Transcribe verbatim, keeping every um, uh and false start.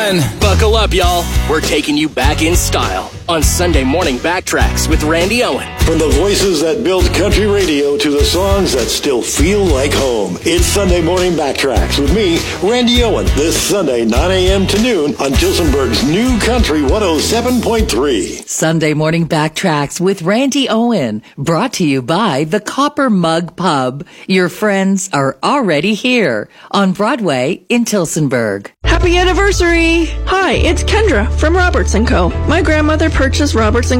Buckle up, y'all. We're taking you back in style on Sunday Morning Backtracks with Randy Owen. From the voices that build country radio to the songs that still feel like home, it's Sunday Morning Backtracks with me, Randy Owen, this Sunday, nine a.m. to noon on Tilsonburg's New Country one oh seven point three. Sunday Morning Backtracks with Randy Owen, brought to you by the Copper Mug Pub. Your friends are already here on Broadway in Tilsonburg. Happy anniversary! Hi, it's Kendra from Roberts and Co. My grandmother purchased Roberts and